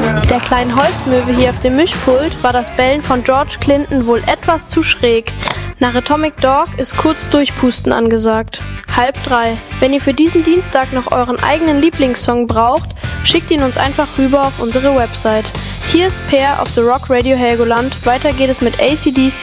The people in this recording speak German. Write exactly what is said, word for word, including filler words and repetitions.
Der kleinen Holzmöwe hier auf dem Mischpult war das Bellen von George Clinton wohl etwas zu schräg. Nach Atomic Dog ist kurz durchpusten angesagt. Halb drei. Wenn ihr für diesen Dienstag noch euren eigenen Lieblingssong braucht, schickt ihn uns einfach rüber auf unsere Website. Hier ist Per auf The Rock Radio Helgoland. Weiter geht es mit A C D C